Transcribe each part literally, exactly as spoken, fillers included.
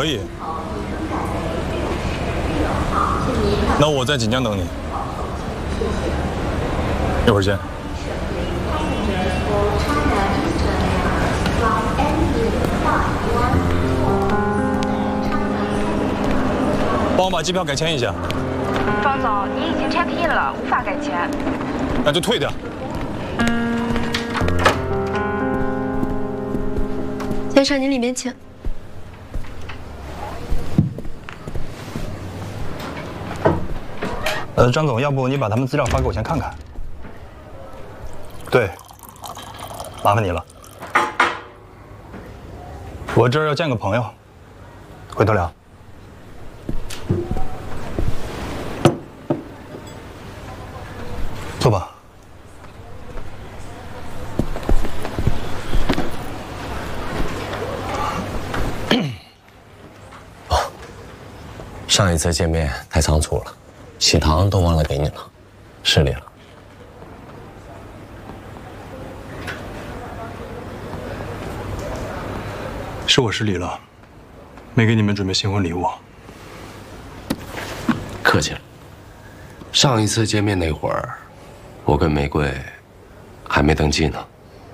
可以。那我在锦江等你，一会儿见。帮我把机票改签一下。 庄总，你已经 check in 了，无法改签。 那就退掉。 先生，您里面请。 呃，张总，要不你把他们资料发给我先看看？对，麻烦你了。我这儿要见个朋友，回头聊。坐吧。 上一次见面太仓促了。 喜糖都忘了给你了，失礼了。 是我失礼了，没给你们准备新婚礼物。 客气了。上一次见面那会儿，我跟玫瑰还没登记呢。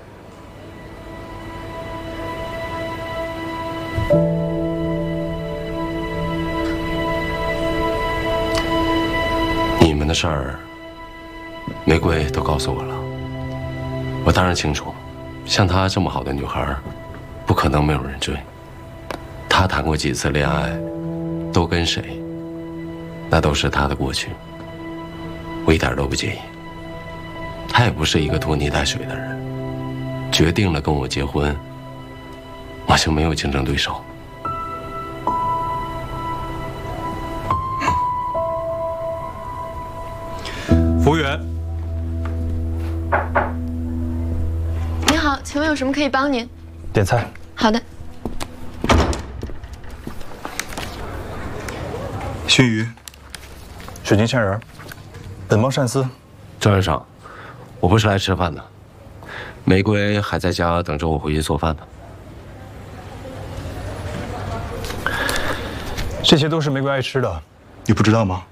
你们的事儿，玫瑰都告诉我了。我当然清楚，像她这么好的女孩，不可能没有人追。她谈过几次恋爱，都跟谁，那都是她的过去。我一点都不介意。她也不是一个拖泥带水的人，决定了跟我结婚，我就没有竞争对手。 服务员， 你好，请问有什么可以帮您？ 点菜。 好的。 熏鱼，水晶芡仁，本帮鳝丝。 赵先生，我不是来吃饭的，玫瑰还在家等着我回去做饭呢。 这些都是玫瑰爱吃的，你不知道吗？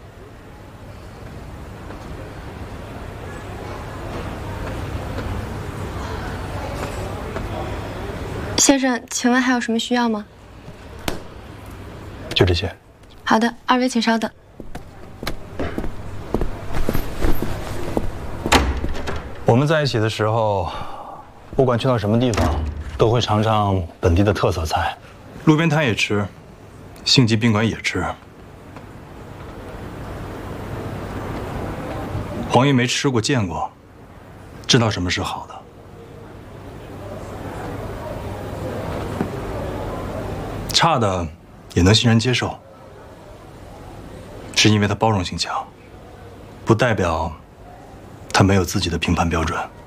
先生，请问还有什么需要吗？ 就这些。 好的，二位请稍等。 我们在一起的时候，不管去到什么地方，都会尝尝本地的特色菜，路边摊也吃，星级宾馆也吃。黄爷没吃过见过，知道什么是好的。 差的也能欣然接受，是因为他包容性强，不代表他没有自己的评判标准。